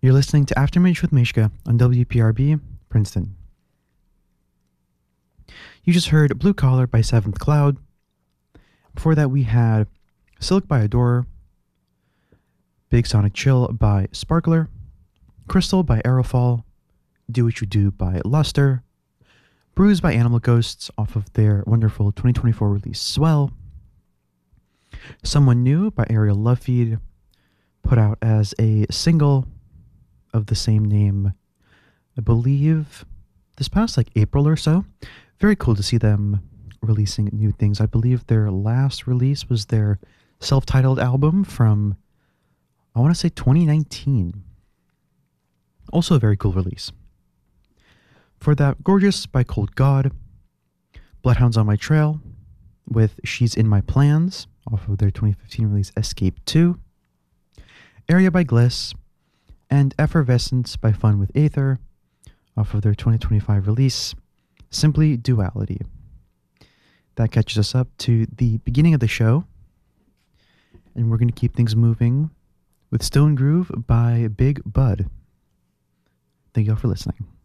You're listening to Aftermage with Mishka on WPRB, Princeton. You just heard Blue Collar by Seventh Cloud. Before that, we had Silk by Adorer, Big Sonic Chill by Sparkler, Crystal by Aerofall, Do What You Do by Luster, Bruise by Animal Ghosts off of their wonderful 2024 release Swell, Someone New by Ariel Lovefeed, put out as a single of the same name, I believe this past April or so. Very cool to see them releasing new things. I believe their last release was their self-titled album from, I want to say 2019. Also a very cool release. For that, Gorgeous by Cold God, Bloodhounds on My Trail with She's in My Plans off of their 2015 release Escape 2, Area by Gliss, and Effervescence by Fun with Aether off of their 2025 release Simply Duality. That catches us up to the beginning of the show, and we're going to keep things moving with Stone Groove by Big Bud. Thank you all for listening.